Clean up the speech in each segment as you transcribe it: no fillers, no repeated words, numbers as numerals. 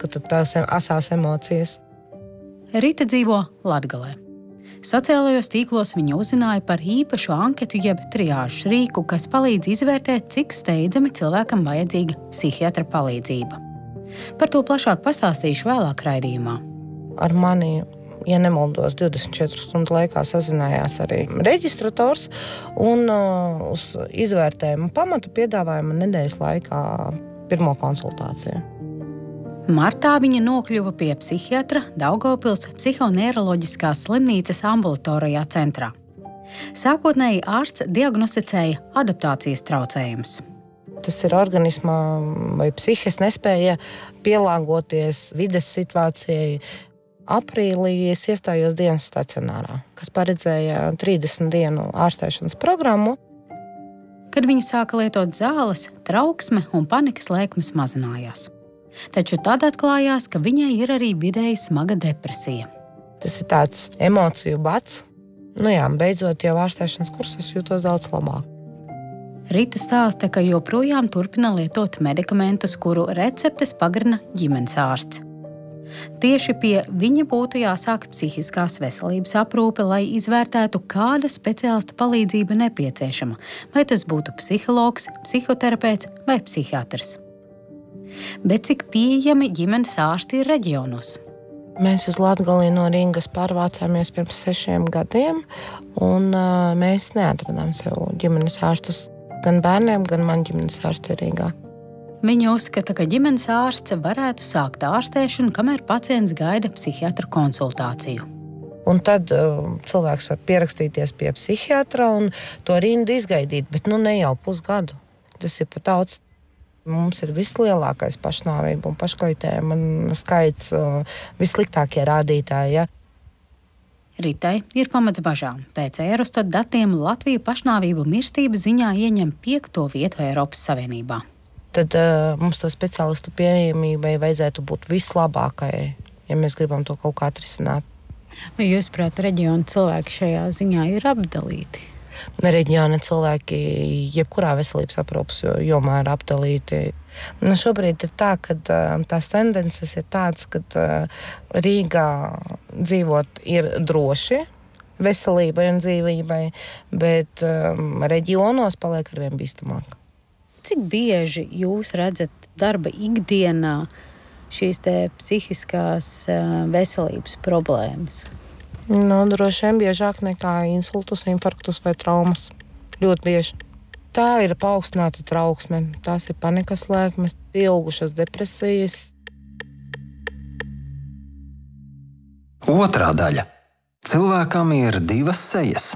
izjūtu tās asās emocijas. Rita dzīvo Latgalē. Sociālajos tīklos viņa uzzināja par īpašu anketu jeb triāžas rīku, kas palīdz izvērtēt, cik steidzami cilvēkam vajadzīga psihiatra palīdzība. Par to plašāk pastāstīšu vēlāk raidījumā. Ar mani, ja nemaldos, 24 stundu laikā sazinājās arī reģistrators un uz izvērtējumu pamata piedāvājuma nedēļas laikā pirmo konsultāciju. Martā viņa nokļuva pie psihiatra Daugavpils psihoneiroloģiskās slimnīcas ambulatorijā centrā. Sākotnēji ārsts diagnosticēja adaptācijas traucējumus. Tas ir organismā vai psihes nespēja pielāgoties vides situācijai. Aprīlī es iestājos dienas stacionārā, kas paredzēja 30 dienu ārstēšanas programmu. Kad viņa sāka lietot zāles, trauksme un panikas lēkmes mazinājās. Taču tad atklājās, ka viņai ir arī vidēji smaga depresija. Tas ir tāds emociju bats. Beidzot jau ārstēšanas kursus jūtos daudz labāk. Rita stāsta, ka joprojām turpina lietot medikamentus, kuru receptes pagarina ģimenes ārsts. Tieši pie viņa būtu jāsāk psihiskās veselības aprūpe, lai izvērtētu, kāda speciālista palīdzība nepieciešama, vai tas būtu psihologs, psihoterapeits vai psihiatrs. Bet cik pieejami ģimenes ārsti ir reģionos? Mēs uz Latgali no Rīgas pārvācāmies pirms 6 gadiem, un mēs neatradām sev ģimenes ārstus gan bērniem, gan man ģimenes ārsti Rīgā. Viņa uzskata, ka ģimenes ārsts varētu sākt ārstēšanu, kamēr pacients gaida psihiatra konsultāciju. Un tad cilvēks var pierakstīties pie psihiatra un to rindu izgaidīt, bet ne jau pusgadu. Tas ir pat daudz. Mums ir vislielākais pašnāvību un paškaitējuma skaits, vissliktākie rādītāji. Ja? Ritai ir pamats bažām. Pēc Eurostat datiem Latvija pašnāvību mirstības ziņā ieņem 5. vietu Eiropas Savienībā. Tad mums to speciālistu pieejamībai vajadzētu būt vislabākajai, ja mēs gribam to kaut kā atrisināt. Vai jūs, prāt, reģiona cilvēki šajā ziņā ir apdalīti? Reģiona cilvēki jebkurā veselības aprūpes jomā ir apdalīti. Šobrīd ir tā, ka tās tendences ir tādas, ka Rīgā dzīvot ir droši veselībai un dzīvībai, bet reģionos paliek arvien bīstamāk. Cik bieži jūs redzat darba ikdienā šīs te psihiskās veselības problēmas? Droši vien biežāk nekā insultus, infarktus vai traumas. Ļoti bieži. Tā ir paaugstināta trauksme, tās ir panikas lēkmes, ilgušas depresijas. Otrā daļa. Cilvēkam ir 2 sejas.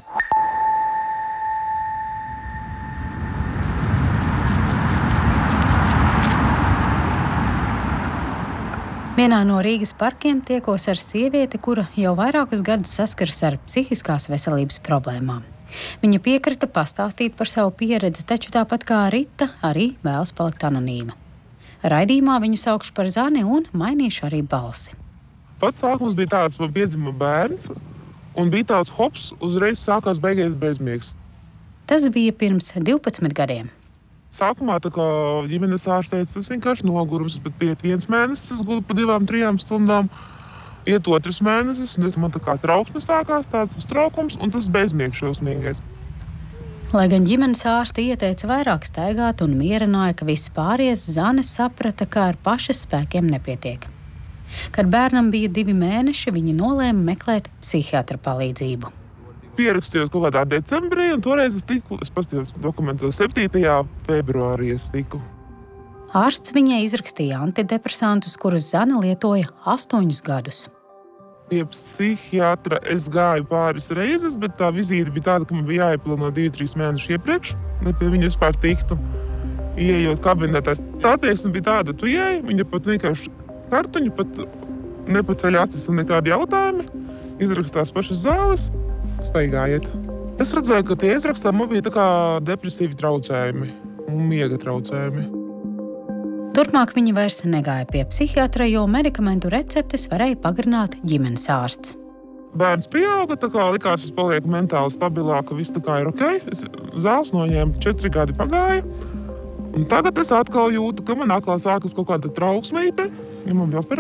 Vienā no Rīgas parkiem tiekos ar sievieti, kura jau vairākus gadus saskaras ar psihiskās veselības problēmām. Viņa piekrita pastāstīt par savu pieredzi, taču tāpat kā Rita arī vēlas palikt anonīma. Raidījumā viņu saukšu par Zani un mainīšu arī balsi. Pats sākums bija tāds, man piedzima bērns, un bija tāds hops, uzreiz sākās beigais bezmiegs. Tas bija pirms 12 gadiem. Sākumā tā kā ģimenes ārsts teica, tas vienkārši nogurums, bet pieiet 1 mēnesis, es gulu pa 2-3 stundām. Iet 2 mēnesis, un man tā kā trauksme sākās, tāds uztraukums, un tas bezmiegs šausmīgais. Lai gan ģimenes ārsti ieteica vairāk staigāt un mierināja, ka viss pāries, Zane saprata, ka ar pašas spēkiem nepietiek. Kad bērnam bija 2 mēneši, viņa nolēma meklēt psihiatra palīdzību. Pierakstījos kaut kādā decembrī, un toreiz es paskatījos dokumentos 7. februārī es tiku. Ārsts viņai izrakstīja antidepresantus, kurus Zane lietoja 8 gadus. Pie psihiatra es gāju pāris reizes, bet tā vizīte bija tāda, ka man bija jāieplāno 2-3 mēnešus iepriekš, lai pie viņa vispār tiktu. Ieejot kabinetā, tā attieksme bija tāda, tu ieej, viņa pat vienkārši kartuņu, pat nepaceļ acis un nekādi jautājumi, izrakstās pašas zāles. Staigājiet. Es redzēju, ka tie izrakstā man bija tā kā depresīvi traucējumi un miega traucējumi. Turpmāk viņa vairs negāja pie psihiatra, jo medikamentu receptes varēja pagarināt ģimenes ārsts. Bērns pieauga, tā kā likās, es palieku mentāli stabilāk, ka viss tā kā ir ok. Es zāles noņēmu, 4 gadi pagāja. Un tagad es atkal jūtu, ka man atkal sākas kaut kāda trauksmīte, ja man bija operācija.